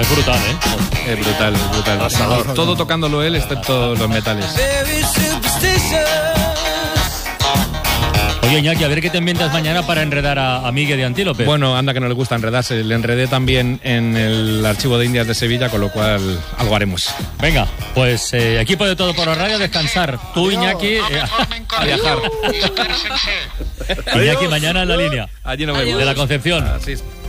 Es brutal, Es brutal, es brutal. Arrasador. Todo tocándolo él, excepto los metales. Oye, Iñaki, a ver qué te inventas mañana para enredar a Miguel de Antílope. Bueno, anda que no le gusta enredarse. Le enredé también en el Archivo de Indias de Sevilla, con lo cual algo haremos. Venga, pues aquí puede todo por la radio, descansar. Tú, Iñaki, A viajar. Iñaki mañana en la línea Allí nos vemos. de la Concepción. Así es.